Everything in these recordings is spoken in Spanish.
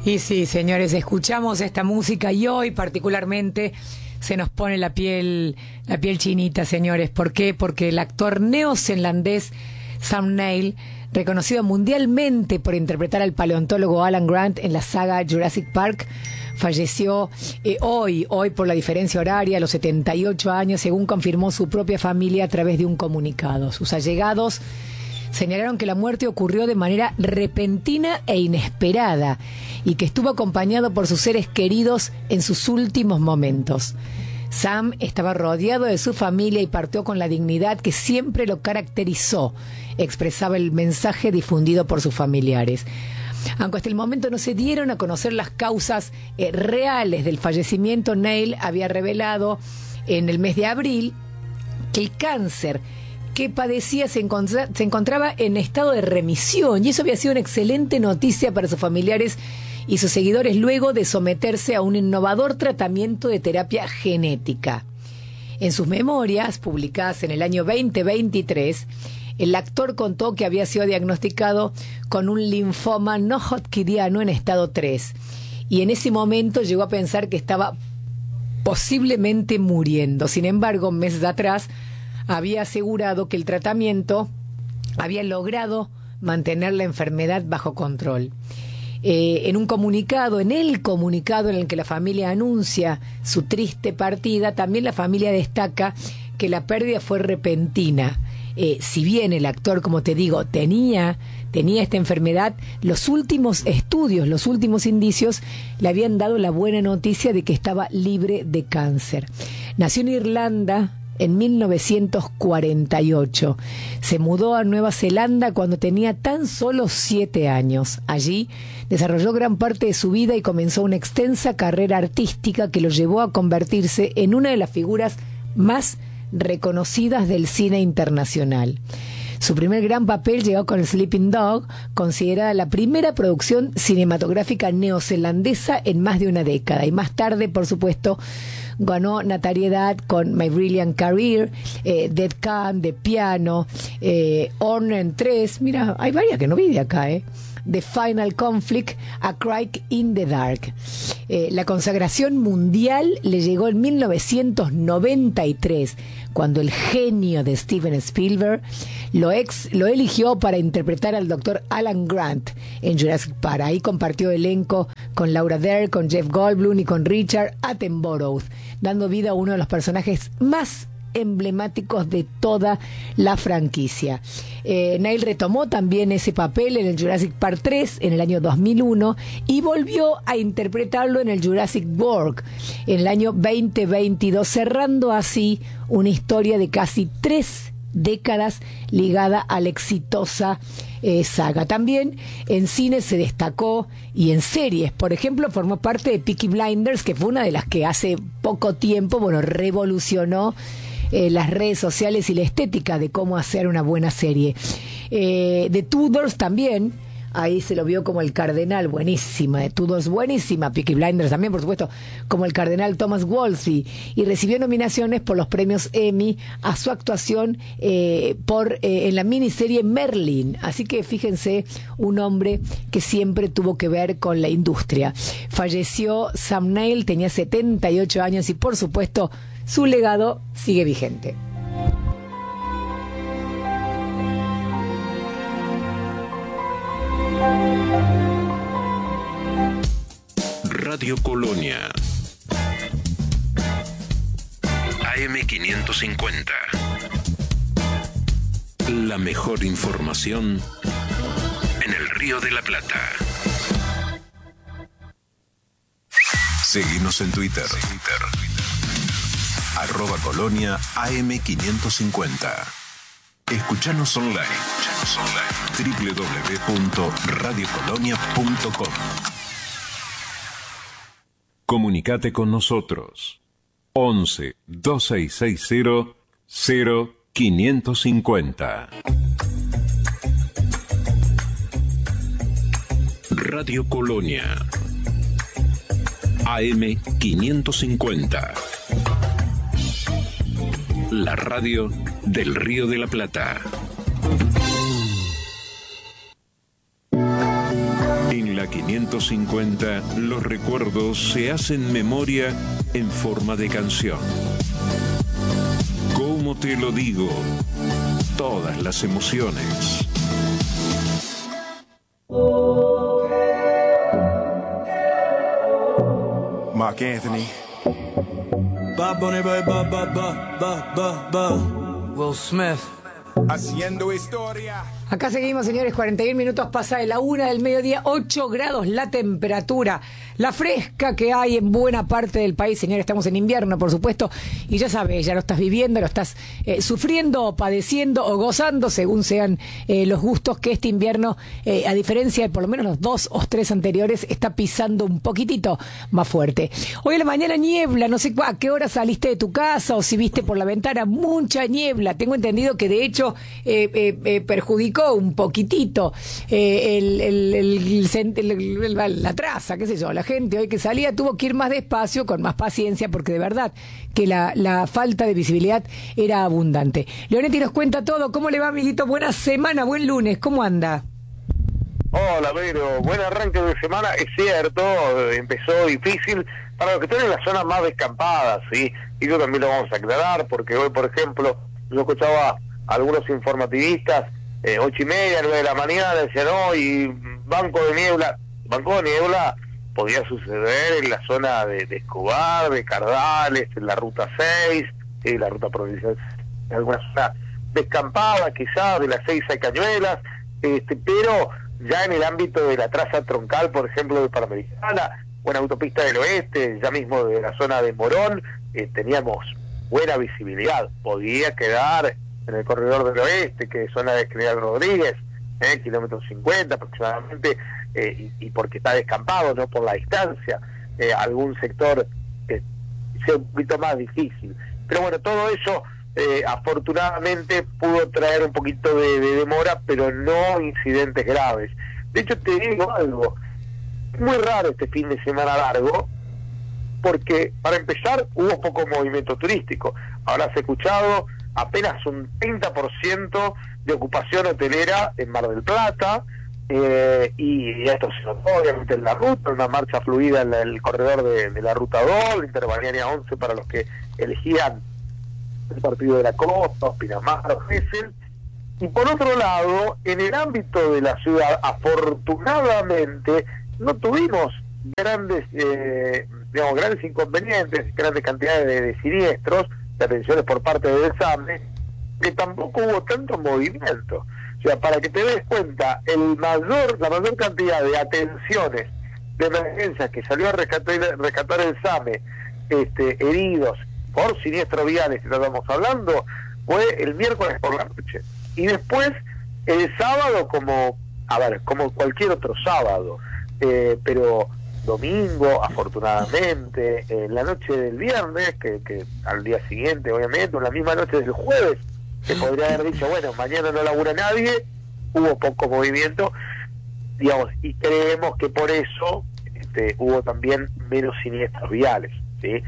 Y sí, señores, escuchamos esta música y hoy particularmente se nos pone la piel chinita, señores. ¿Por qué? Porque el actor neozelandés Sam Neill, reconocido mundialmente por interpretar al paleontólogo Alan Grant en la saga Jurassic Park, falleció hoy por la diferencia horaria, a los 78 años, según confirmó su propia familia a través de un comunicado. Sus allegados señalaron que la muerte ocurrió de manera repentina e inesperada y que estuvo acompañado por sus seres queridos en sus últimos momentos. Sam estaba rodeado de su familia y partió con la dignidad que siempre lo caracterizó, expresaba el mensaje difundido por sus familiares. Aunque hasta el momento no se dieron a conocer las causas reales del fallecimiento, Neill había revelado en el mes de abril que el cáncer que padecía se encontraba en estado de remisión, y eso había sido una excelente noticia para sus familiares y sus seguidores luego de someterse a un innovador tratamiento de terapia genética. En sus memorias, publicadas en el año 2023, el actor contó que había sido diagnosticado con un linfoma no hodgkiniano en estado 3, y en ese momento llegó a pensar que estaba posiblemente muriendo. Sin embargo, meses atrás, había asegurado que el tratamiento había logrado mantener la enfermedad bajo control. En el comunicado en el que la familia anuncia su triste partida, también la familia destaca que la pérdida fue repentina. Si bien el actor, como te digo, tenía esta enfermedad, los últimos estudios, los últimos indicios le habían dado la buena noticia de que estaba libre de cáncer. Nació en Irlanda en 1948. Se mudó a Nueva Zelanda cuando tenía tan solo 7 años. Allí desarrolló gran parte de su vida y comenzó una extensa carrera artística que lo llevó a convertirse en una de las figuras más reconocidas del cine internacional. Su primer gran papel llegó con Sleeping Dog, considerada la primera producción cinematográfica neozelandesa en más de una década. Y más tarde, por supuesto, ganó notoriedad con My Brilliant Career, Dead Can, The Piano, Orne 3, mira, hay varias que no vi de acá, The Final Conflict, A Cry in the Dark. La consagración mundial le llegó en 1993, cuando el genio de Steven Spielberg lo eligió para interpretar al Dr. Alan Grant en Jurassic Park. Ahí compartió elenco con Laura Dern, con Jeff Goldblum y con Richard Attenborough, dando vida a uno de los personajes más emblemáticos de toda la franquicia. Neill retomó también ese papel en el Jurassic Park 3 en el año 2001 y volvió a interpretarlo en el Jurassic World en el año 2022, cerrando así una historia de casi 3 décadas ligada a la exitosa saga. También en cine se destacó, y en series, por ejemplo, formó parte de Peaky Blinders, que fue una de las que hace poco tiempo, revolucionó las redes sociales y la estética de cómo hacer una buena serie. The Tudors también, ahí se lo vio como el cardenal, buenísima. The Tudors, buenísima. Peaky Blinders también, por supuesto, como el cardenal Thomas Wolsey, y recibió nominaciones por los premios Emmy a su actuación en la miniserie Merlin. Así que fíjense, un hombre que siempre tuvo que ver con la industria. Falleció Sam Neill, tenía 78 años y, por supuesto, su legado sigue vigente. Radio Colonia AM550. La mejor información en el Río de la Plata. Seguinos en Twitter. @Colonia AM550. Escuchanos online. www.radiocolonia.com. Comunicate con nosotros. 11 2660 0550. Radio Colonia AM550. La radio del Río de la Plata. En la 550, los recuerdos se hacen memoria en forma de canción. ¿Cómo te lo digo? Todas las emociones. Mark Anthony. Will Smith. Haciendo historia. Acá seguimos, señores, 41 minutos pasa de la 1 del mediodía, 8 grados la temperatura, la fresca que hay en buena parte del país, señores, estamos en invierno, por supuesto, y ya sabes, ya lo estás viviendo, lo estás sufriendo, o padeciendo o gozando, según sean los gustos, que este invierno, a diferencia de por lo menos los 2 o 3 anteriores, está pisando un poquitito más fuerte. Hoy en la mañana niebla, no sé a qué hora saliste de tu casa o si viste por la ventana, mucha niebla, tengo entendido que de hecho perjudicó un poquitito la traza, qué sé yo, la gente hoy que salía tuvo que ir más despacio, con más paciencia, porque de verdad que la falta de visibilidad era abundante. Leonetti nos cuenta todo. ¿Cómo le va, amiguito? Buena semana, buen lunes, ¿cómo anda? Hola, Vero, buen arranque de semana. Es cierto, empezó difícil para los que están en las zonas más descampadas, ¿sí? Y eso también lo vamos a aclarar, porque hoy, por ejemplo, yo escuchaba a algunos informativistas 8:30, 9 de la mañana, decían, no, y banco de niebla podía suceder en la zona de Escobar, de Cardales, en la ruta 6, la ruta provincial, en alguna zona descampada quizás, de las 6 a Cañuelas, pero ya en el ámbito de la traza troncal, por ejemplo, de Panamericana, o en Autopista del Oeste, ya mismo de la zona de Morón, teníamos buena visibilidad, podía quedar en el corredor del oeste, que es zona de General Rodríguez, kilómetro 50 aproximadamente, y porque está descampado, no por la distancia, algún sector sea un poquito más difícil. Pero bueno, todo eso afortunadamente pudo traer un poquito de demora, pero no incidentes graves. De hecho, te digo algo, muy raro este fin de semana largo, porque para empezar hubo poco movimiento turístico. Habrás escuchado apenas un 30% de ocupación hotelera en Mar del Plata, y esto se notó obviamente en la ruta, una marcha fluida en el corredor de la ruta 2, la Interbalnearia 11 para los que elegían el partido de la costa, Pinamar o Gesell. Y por otro lado, en el ámbito de la ciudad, afortunadamente, no tuvimos grandes inconvenientes, grandes cantidades de siniestros, de atenciones por parte del SAME, que tampoco hubo tanto movimiento. O sea, para que te des cuenta, la mayor cantidad de atenciones de emergencia que salió a rescatar el SAME, heridos por siniestros viales que estábamos hablando, fue el miércoles por la noche. Y después, el sábado, como cualquier otro sábado, pero domingo, afortunadamente, la noche del viernes, que al día siguiente, obviamente, o la misma noche del jueves, se podría haber dicho, bueno, mañana no labura nadie, hubo poco movimiento, digamos, y creemos que por eso hubo también menos siniestros viales, ¿sí?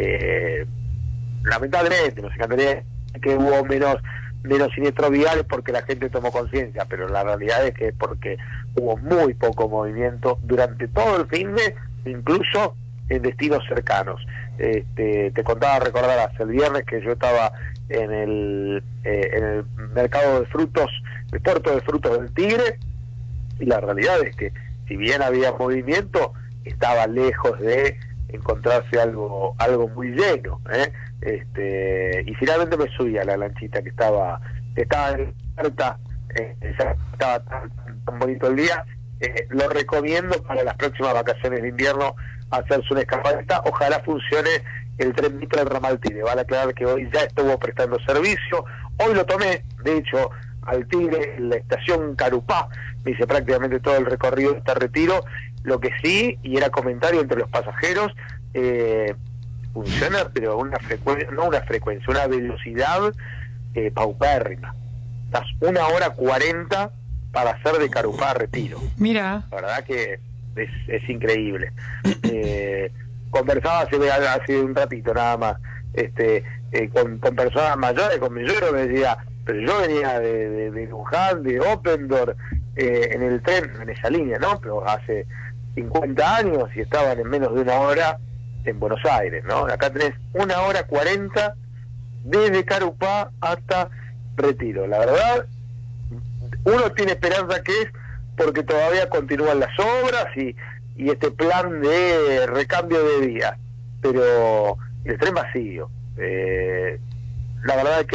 Lamentablemente, nos encantaría que hubo menos siniestros viales porque la gente tomó conciencia, pero la realidad es que es porque hubo muy poco movimiento durante todo el fin de, incluso en destinos cercanos. Te recordarás el viernes que yo estaba en el mercado de frutos, el puerto de frutos del Tigre, y la realidad es que si bien había movimiento, estaba lejos de encontrarse algo muy lleno, y finalmente me subí a la lanchita que estaba en Puerta, estaba tan bonito el día. Lo recomiendo para las próximas vacaciones de invierno, hacerse una escapadita. Ojalá funcione el tren Mitra del ramal Tigre. Vale aclarar que hoy ya estuvo prestando servicio, hoy lo tomé, de hecho, al Tigre, en la estación Carupá, me hice prácticamente todo el recorrido de este retiro. Lo que sí, y era comentario entre los pasajeros, funciona, pero una velocidad paupérrima. Estás 1 hora 40 para hacer de Carupá a Retiro. Mira. La verdad que es increíble. Conversaba hace un ratito nada más, con personas mayores, con mi suegro, me decía, pero yo venía de Luján, de Oppendorf, en el tren, en esa línea, ¿no? Pero hace 50 años y estaban en menos de una hora en Buenos Aires, ¿no? Acá tenés 1 hora 40 desde Carupá hasta Retiro. La verdad, uno tiene esperanza que es porque todavía continúan las obras y este plan de recambio de vías, pero el tren vacío. La verdad es que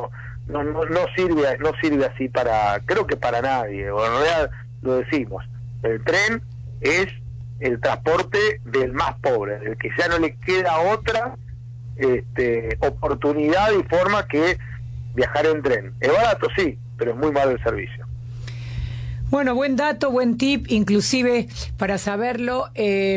no sirve así creo que para nadie, o en realidad lo decimos, el tren es el transporte del más pobre, del que ya no le queda otra oportunidad y forma que viajar en tren. Es barato, sí, pero es muy malo el servicio. Bueno, buen dato, buen tip, inclusive para saberlo.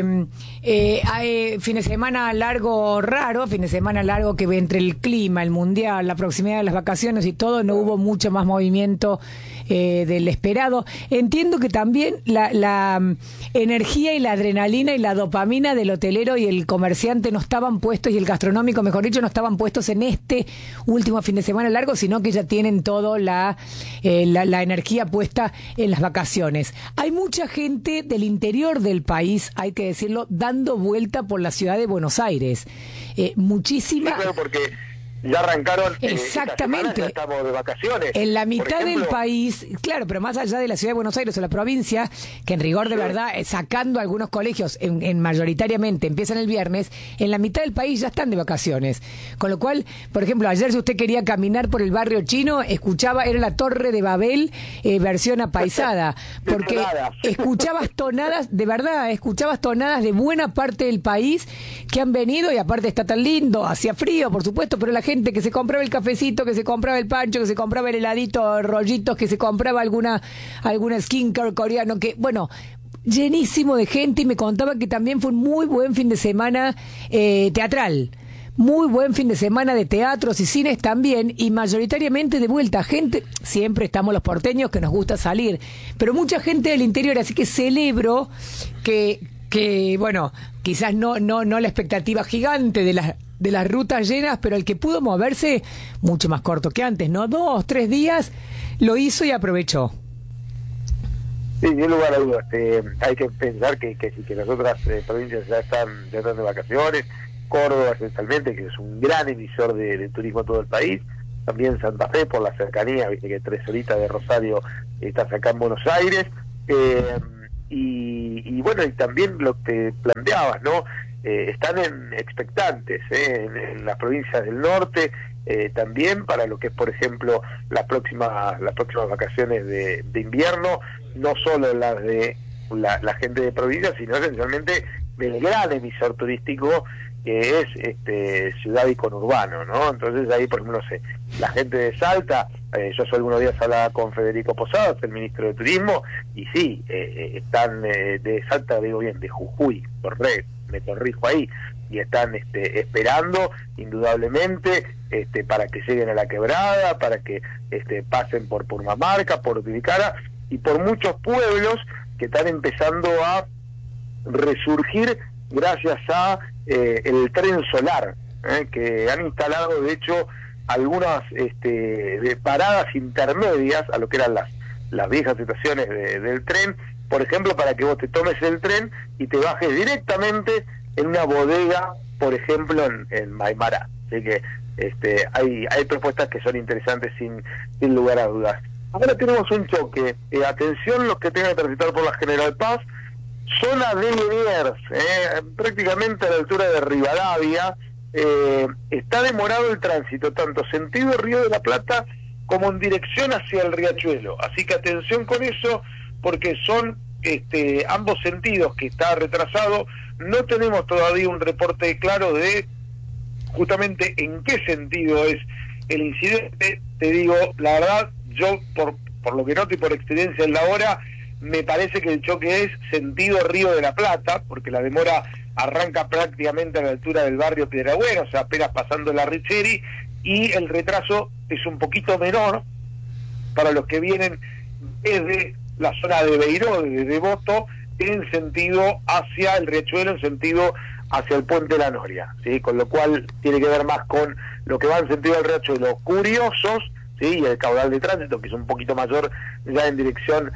Hay fin de semana largo raro, fin de semana largo que entre el clima, el mundial, la proximidad de las vacaciones y todo, no hubo mucho más movimiento del esperado. Entiendo que también la energía y la adrenalina y la dopamina del hotelero y el comerciante no estaban puestos, y el gastronómico, mejor dicho, no estaban puestos en este último fin de semana largo, sino que ya tienen todo la energía puesta en las vacaciones. Hay mucha gente del interior del país, hay que decirlo, dando vuelta por la ciudad de Buenos Aires. Muchísima. Sí, claro, porque ya arrancaron. Exactamente. Ya estamos de vacaciones. En la mitad del país, claro, pero más allá de la ciudad de Buenos Aires o la provincia, que en rigor de verdad, sacando algunos colegios, en mayoritariamente empiezan el viernes, en la mitad del país ya están de vacaciones. Con lo cual, por ejemplo, ayer si usted quería caminar por el barrio chino, era la Torre de Babel, versión apaisada, porque escuchabas tonadas, de verdad, de buena parte del país que han venido, y aparte está tan lindo, hacía frío, por supuesto, pero la gente que se compraba el cafecito, que se compraba el pancho, que se compraba el heladito, rollitos, que se compraba alguna skincare coreano, que, bueno, llenísimo de gente, y me contaba que también fue un muy buen fin de semana teatral. Muy buen fin de semana de teatros y cines también, y mayoritariamente de vuelta gente, siempre estamos los porteños que nos gusta salir, pero mucha gente del interior, así que celebro que bueno, quizás no la expectativa gigante de las rutas llenas, pero el que pudo moverse mucho más corto que antes, ¿no? 2, 3 días lo hizo y aprovechó. Sí, sin lugar a dudas. Hay que pensar que las otras provincias ya están de vacaciones. Córdoba esencialmente, que es un gran emisor de turismo a todo el país. También Santa Fe por la cercanía, viste que 3 horitas de Rosario estás acá en Buenos Aires. Y bueno, y también lo que planteabas, ¿no? Están expectantes en las provincias del norte, también para lo que es, por ejemplo, las próximas vacaciones de invierno, no solo las de la gente de provincia, sino esencialmente del gran emisor turístico que es ciudad y conurbano, ¿no? Entonces ahí, por ejemplo, no sé, la gente de Salta, yo hace algunos días hablaba con Federico Posadas, el ministro de Turismo, y sí, están de Salta, digo bien, de Jujuy, me corrijo ahí, y están esperando indudablemente para que lleguen a La Quebrada, para que pasen por Purmamarca, por Tilicara y por muchos pueblos que están empezando a resurgir gracias a el tren solar, que han instalado de hecho algunas de paradas intermedias a lo que eran las viejas estaciones del tren, por ejemplo, para que vos te tomes el tren y te bajes directamente en una bodega, por ejemplo, en Maimará. Así que hay propuestas que son interesantes sin lugar a dudas. Ahora tenemos un choque. Atención los que tengan que transitar por la General Paz, zona de Liniers, prácticamente a la altura de Rivadavia. Está demorado el tránsito, tanto sentido Río de la Plata como en dirección hacia el Riachuelo. Así que atención con eso, porque son ambos sentidos que está retrasado. No tenemos todavía un reporte claro de justamente en qué sentido es el incidente. Te digo, la verdad, yo por lo que noto y por experiencia en la hora, me parece que el choque es sentido Río de la Plata, porque la demora arranca prácticamente a la altura del barrio Piedrabuena, o sea, apenas pasando la Richeri, y el retraso es un poquito menor para los que vienen desde la zona de Beiró, desde Devoto, en sentido hacia el Riachuelo, en sentido hacia el Puente de la Noria, ¿sí? Con lo cual tiene que ver más con lo que va en sentido del Riachuelo. Curiosos ¿sí? Y el caudal de tránsito, que es un poquito mayor ya en dirección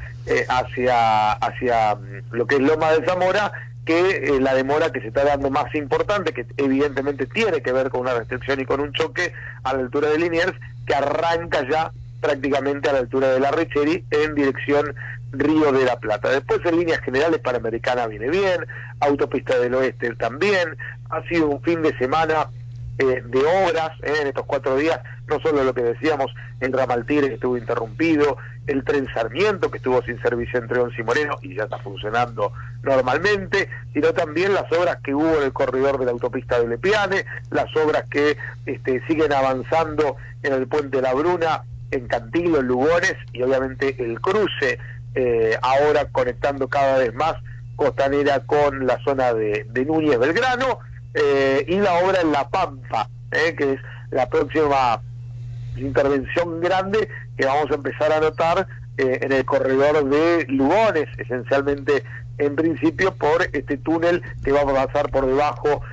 hacia lo que es Loma de Zamora, que la demora que se está dando más importante, que evidentemente tiene que ver con una restricción y con un choque a la altura de Liniers, que arranca ya prácticamente a la altura de la Richeri en dirección Río de la Plata. Después, en líneas generales, Panamericana viene bien, Autopista del Oeste también. Ha sido un fin de semana de obras en estos 4 días, no solo lo que decíamos, el ramal Tigre, que estuvo interrumpido, el tren Sarmiento, que estuvo sin servicio entre Once y Moreno y ya está funcionando normalmente, sino también las obras que hubo en el corredor de la autopista de Lepiane, las obras que siguen avanzando en el puente de la Bruna, en Cantilo, en Lugones, y obviamente el cruce ahora conectando cada vez más Costanera con la zona de Núñez Belgrano, y la obra en La Pampa, que es la próxima intervención grande que vamos a empezar a notar en el corredor de Lugones, esencialmente en principio por este túnel que va a pasar por debajo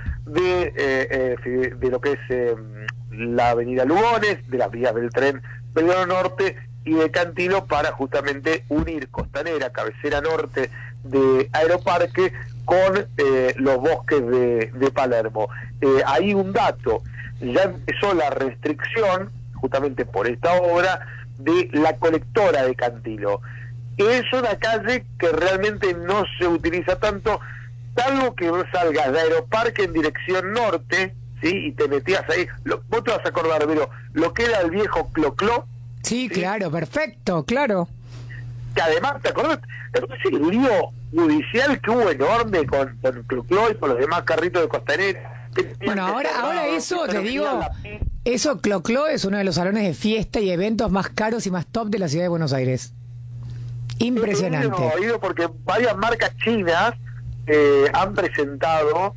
de lo que es la avenida Lugones, de las vías del tren Belgrano Norte y de Cantilo, para justamente unir Costanera, cabecera norte de Aeroparque, con los bosques de Palermo. Hay un dato: ya empezó la restricción, justamente por esta obra, de la colectora de Cantilo. Es una calle que realmente no se utiliza tanto, salvo que vos salgas de Aeroparque en dirección norte, ¿sí? Y te metías ahí, vos te vas a acordar, pero lo que era el viejo Clocló. Sí, claro, perfecto, claro. Que además, ¿te acordás el lío judicial que hubo enorme con Clocló y con los demás carritos de Costanera? Bueno, ahora eso, te digo, eso Clocló es uno de los salones de fiesta y eventos más caros y más top de la ciudad de Buenos Aires. Impresionante. No, he ido porque varias marcas chinas han presentado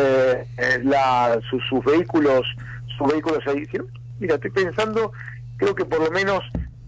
sus vehículos ahí. Mira, estoy pensando, creo que por lo menos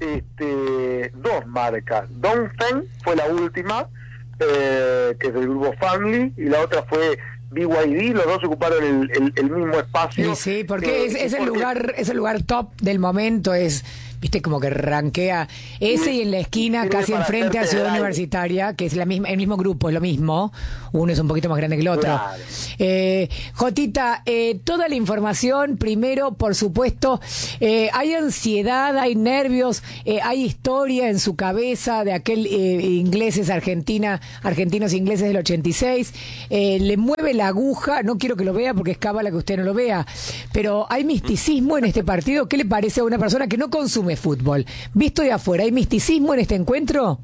2 marcas. Dongfeng fue la última, que es del grupo Family, y la otra fue BYD. Los dos ocuparon el mismo espacio. Sí, porque es el lugar top del momento, viste, como que rankea ese, y en la esquina, casi enfrente a Ciudad Universitaria, que es el mismo grupo, es lo mismo, uno es un poquito más grande que el otro. Claro. Jotita, toda la información, primero, por supuesto, hay ansiedad, hay nervios, hay historia en su cabeza de aquel argentinos ingleses del 86, le mueve la aguja, no quiero que lo vea porque es cábala que usted no lo vea, pero hay misticismo en este partido. ¿Qué le parece a una persona que no consume fútbol? Visto de afuera, ¿hay misticismo en este encuentro?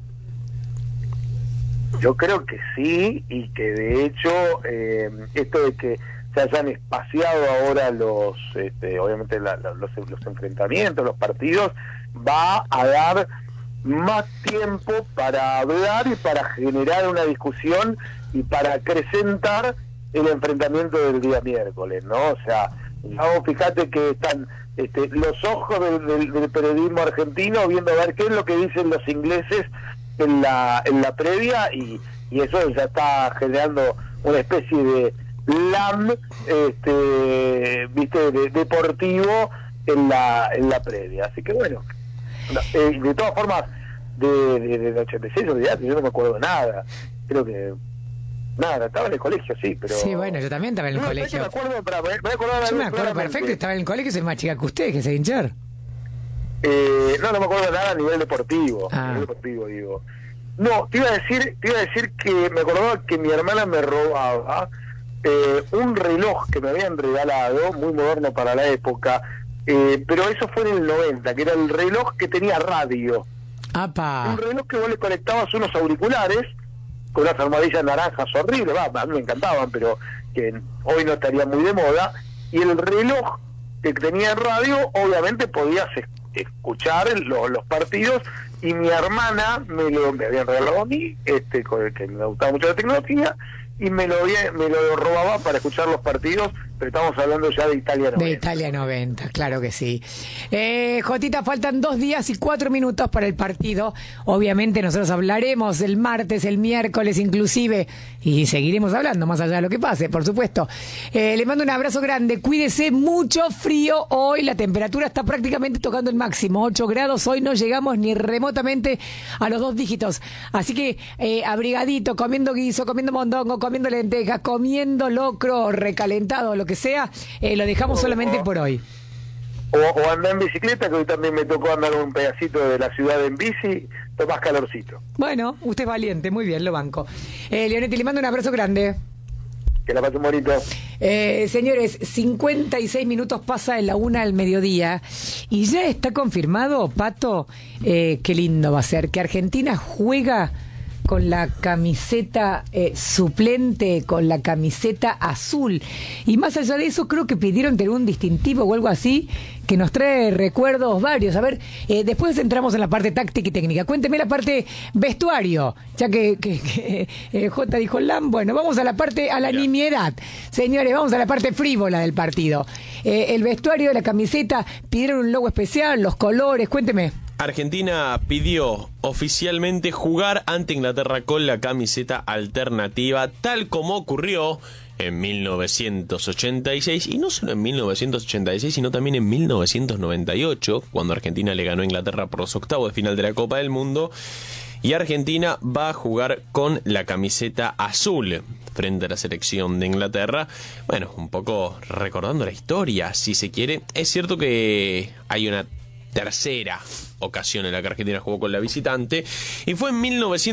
Yo creo que sí, y que de hecho esto de que se hayan espaciado ahora obviamente los enfrentamientos, los partidos, va a dar más tiempo para hablar y para generar una discusión y para acrecentar el enfrentamiento del día miércoles, ¿no? O sea, ya vos fíjate que están los ojos del periodismo argentino viendo a ver qué es lo que dicen los ingleses en la previa, y eso ya está generando una especie de LAM deportivo en la previa. Así que bueno, de todas formas, del 86 yo no me acuerdo nada. Creo que nada, estaba en el colegio, sí, pero... Sí, bueno, yo también estaba en el colegio. Yo me acuerdo perfecto, estaba en el colegio, soy más chica que usted, que se hinchar. No me acuerdo nada a nivel deportivo. Digo. No, te iba a decir que me acordaba que mi hermana me robaba un reloj que me habían regalado, muy moderno para la época, pero eso fue en el 90, que era el reloj que tenía radio. ¡Apa! Un reloj que vos le conectabas unos auriculares con unas almohadillas naranjas horribles, a mí me encantaban, pero que hoy no estaría muy de moda, y el reloj que tenía en radio, obviamente podías escuchar los partidos, y mi hermana me habían regalado a mí, que me gustaba mucho la tecnología, y me lo robaba para escuchar los partidos pero estamos hablando ya de Italia 90. De Italia 90, claro que sí. Jotita, faltan 2 días y 4 minutos para el partido. Obviamente nosotros hablaremos el martes, el miércoles inclusive, y seguiremos hablando más allá de lo que pase, por supuesto. Le mando un abrazo grande, cuídese, mucho frío hoy, la temperatura está prácticamente tocando el máximo, 8 grados, hoy no llegamos ni remotamente a los 2 dígitos. Así que abrigadito, comiendo guiso, comiendo mondongo, comiendo lentejas, comiendo locro recalentado, lo que sea, lo dejamos solamente por hoy. O andar en bicicleta, que hoy también me tocó andar un pedacito de la ciudad en bici, tomás calorcito. Bueno, usted es valiente, muy bien, lo banco. Leonetti, le mando un abrazo grande. Que la pasen bonito. Señores, 56 minutos pasa en la 1 del mediodía y ya está confirmado, Pato, qué lindo va a ser, que Argentina juega con la camiseta suplente, con la camiseta azul. Y más allá de eso, creo que pidieron tener un distintivo o algo así, que nos trae recuerdos varios. A ver, después entramos en la parte táctica y técnica. Cuénteme la parte vestuario, ya que J dijo Lam. Bueno, vamos a la parte, a la nimiedad. Señores, vamos a la parte frívola del partido. El vestuario, la camiseta, pidieron un logo especial, los colores, cuénteme. Argentina pidió oficialmente jugar ante Inglaterra con la camiseta alternativa, tal como ocurrió en 1986, y no solo en 1986, sino también en 1998, cuando Argentina le ganó a Inglaterra por los octavos de final de la Copa del Mundo, y Argentina va a jugar con la camiseta azul frente a la selección de Inglaterra. Bueno, un poco recordando la historia, si se quiere. Es cierto que hay una tercera ocasión en la que Argentina jugó con la visitante, y fue en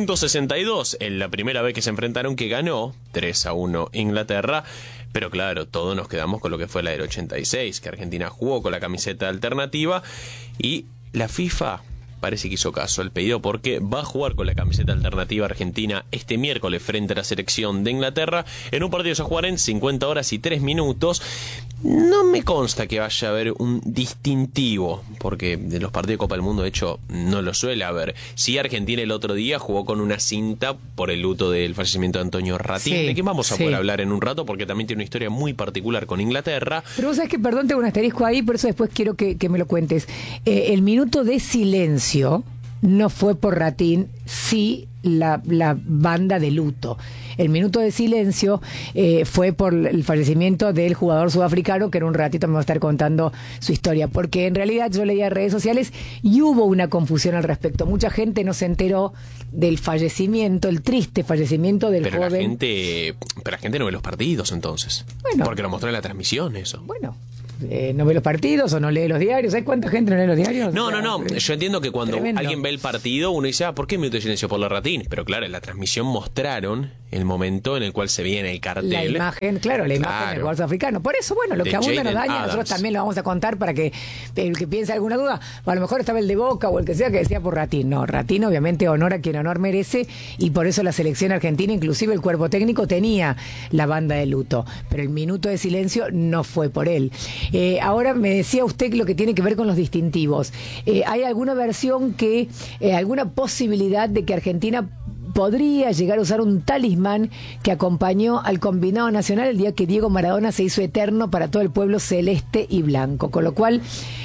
1962, en la primera vez que se enfrentaron, que ganó 3-1 Inglaterra. Pero claro, todos nos quedamos con lo que fue la del 86, que Argentina jugó con la camiseta alternativa, y la FIFA parece que hizo caso al pedido, porque va a jugar con la camiseta alternativa Argentina este miércoles frente a la selección de Inglaterra, en un partido que se va a jugar en 50 horas y 3 minutos. No me consta que vaya a haber un distintivo, porque de los partidos de Copa del Mundo, de hecho, no lo suele haber. Sí, Argentina el otro día jugó con una cinta por el luto del fallecimiento de Antonio Ratín, de quien vamos a poder hablar en un rato, porque también tiene una historia muy particular con Inglaterra. Pero vos sabés que, perdón, tengo un asterisco ahí, por eso después quiero que me lo cuentes. El minuto de silencio no fue por Ratín, sí la banda de luto. El minuto de silencio fue por el fallecimiento del jugador sudafricano, que en un ratito me va a estar contando su historia, porque en realidad yo leía redes sociales y hubo una confusión al respecto. Mucha gente no se enteró del fallecimiento, el triste fallecimiento del joven. Pero la gente no ve los partidos entonces. Bueno, porque lo mostró en la transmisión eso. Bueno, no ve los partidos o no lee los diarios. ¿Sabes cuánta gente no lee los diarios? No. Yo entiendo que cuando tremendo. Alguien ve el partido, uno dice, ¿por qué minuto de silencio por la Ratín? Pero claro, en la transmisión mostraron el momento en el cual se veía en el cartel. La imagen, claro, la imagen del jugador sudafricano. Por eso, bueno, lo que abunda nos daña, nosotros también lo vamos a contar para que el que piense alguna duda, o a lo mejor estaba el de Boca o el que sea que decía por Ratín. No, Ratín obviamente honor a quien honor merece, y por eso la selección argentina, inclusive el cuerpo técnico, tenía la banda de luto. Pero el minuto de silencio no fue por él. Ahora me decía usted lo que tiene que ver con los distintivos. ¿Hay alguna versión que, alguna posibilidad de que Argentina podría llegar a usar un talismán que acompañó al combinado nacional el día que Diego Maradona se hizo eterno para todo el pueblo celeste y blanco? Con lo cual,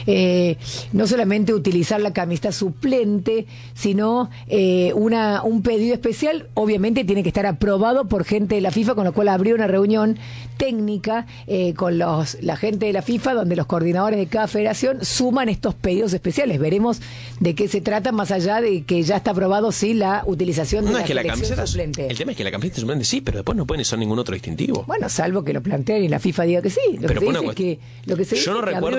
no solamente utilizar la camiseta suplente, sino un pedido especial, obviamente tiene que estar aprobado por gente de la FIFA, con lo cual habría una reunión técnica con la gente de la FIFA, donde los coordinadores de cada federación suman estos pedidos especiales. Veremos de qué se trata, más allá de que ya está aprobado sí la utilización de la camiseta suplente. El tema es que la camiseta suplente sí, pero después no pueden usar ningún otro distintivo. Bueno, salvo que lo planteen y la FIFA diga que sí. Yo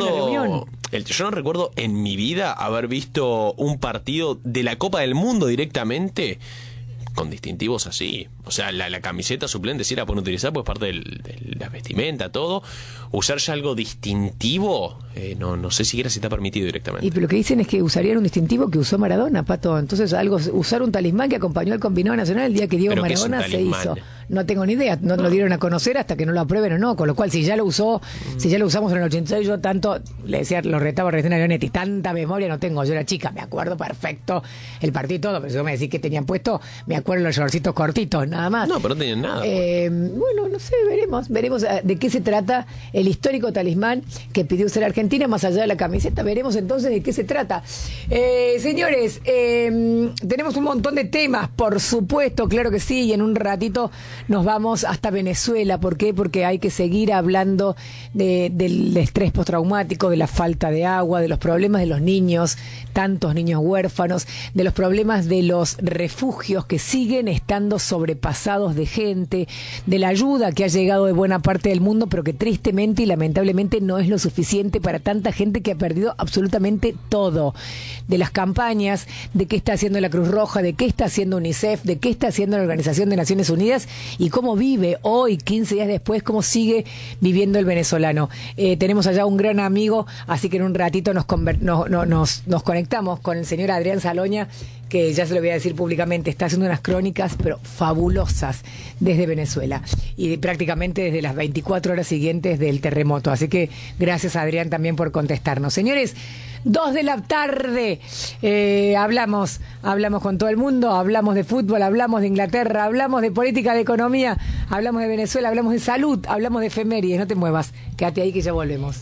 no recuerdo en mi vida haber visto un partido de la Copa del Mundo directamente con distintivos así. O sea, la camiseta suplente sí la pueden utilizar, pues parte de la vestimenta, todo. Usar ya algo distintivo, no sé siquiera si está permitido directamente. Y pero lo que dicen es que usarían un distintivo que usó Maradona, Pato. Entonces, usar un talismán que acompañó al combinado nacional el día que Diego Maradona se hizo. no tengo ni idea, no lo dieron a conocer hasta que no lo aprueben o no, con lo cual si ya lo usamos en el 86, yo tanto, le decía, lo retaba recién a Leonetti, tanta memoria no tengo, yo era chica, me acuerdo perfecto el partido y todo, pero si vos me decís que tenían puesto, me acuerdo los shortcitos cortitos, nada más. No, pero no tenían nada. Bueno, no sé, veremos de qué se trata el histórico talismán que pidió usar Argentina, más allá de la camiseta, veremos entonces de qué se trata. Señores, tenemos un montón de temas, por supuesto, claro que sí, y en un ratito nos vamos hasta Venezuela. ¿Por qué? Porque hay que seguir hablando del estrés postraumático, de la falta de agua, de los problemas de los niños, tantos niños huérfanos, de los problemas de los refugios que siguen estando sobrepasados de gente, de la ayuda que ha llegado de buena parte del mundo, pero que tristemente y lamentablemente no es lo suficiente para tanta gente que ha perdido absolutamente todo, de las campañas, de qué está haciendo la Cruz Roja, de qué está haciendo UNICEF, de qué está haciendo la Organización de Naciones Unidas y cómo vive hoy, 15 días después, cómo sigue viviendo el venezolano. Tenemos allá un gran amigo, así que en un ratito nos conectamos con el señor Adrián Saloña, que ya se lo voy a decir públicamente, está haciendo unas crónicas pero fabulosas desde Venezuela y prácticamente desde las 24 horas siguientes del terremoto. Así que gracias, Adrián, también por contestarnos. Señores, 2 de la tarde, hablamos con todo el mundo, hablamos de fútbol, hablamos de Inglaterra, hablamos de política, de economía, hablamos de Venezuela, hablamos de salud, hablamos de efemérides. No te muevas, quédate ahí que ya volvemos.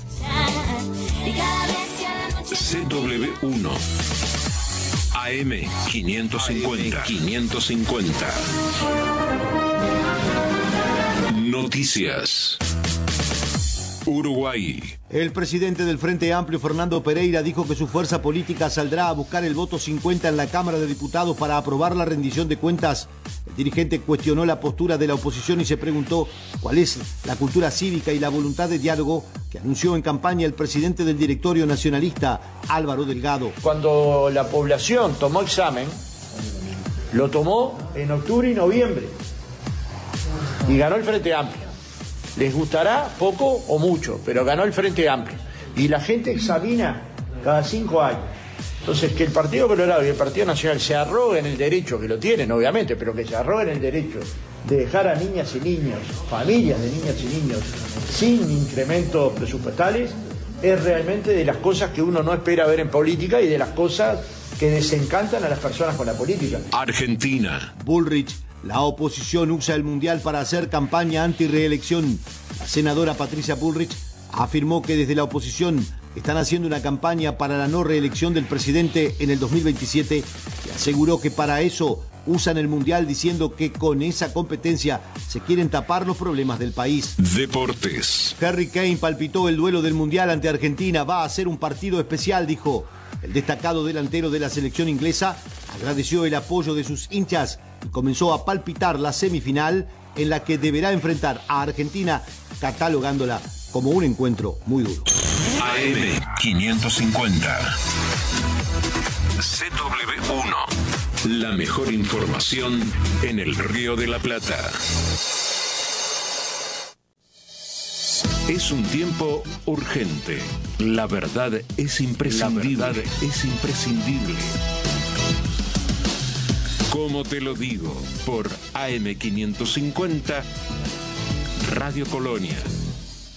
CW1 AM 550. Noticias. Uruguay. El presidente del Frente Amplio, Fernando Pereira, dijo que su fuerza política saldrá a buscar el voto 50 en la Cámara de Diputados para aprobar la rendición de cuentas. El dirigente cuestionó la postura de la oposición y se preguntó cuál es la cultura cívica y la voluntad de diálogo que anunció en campaña el presidente del directorio nacionalista, Álvaro Delgado. Cuando la población tomó examen, lo tomó en octubre y noviembre y ganó el Frente Amplio. Les gustará poco o mucho, pero ganó el Frente Amplio. Y la gente examina cada 5 años. Entonces, que el Partido Colorado y el Partido Nacional se arroguen el derecho, que lo tienen obviamente, pero que se arroguen el derecho de dejar a niñas y niños, familias de niñas y niños, sin incrementos presupuestales, es realmente de las cosas que uno no espera ver en política y de las cosas que desencantan a las personas con la política. Argentina. Bullrich. La oposición usa el Mundial para hacer campaña anti-reelección. La senadora Patricia Bullrich afirmó que desde la oposición están haciendo una campaña para la no reelección del presidente en el 2027 y aseguró que para eso usan el Mundial, diciendo que con esa competencia se quieren tapar los problemas del país. Deportes. Harry Kane palpitó el duelo del Mundial ante Argentina. Va a ser un partido especial, dijo. El destacado delantero de la selección inglesa agradeció el apoyo de sus hinchas y comenzó a palpitar la semifinal en la que deberá enfrentar a Argentina, catalogándola como un encuentro muy duro. AM 550. CW1. La mejor información en el Río de la Plata. Es un tiempo urgente. La verdad es imprescindible. Como te lo digo, por AM 550, Radio Colonia.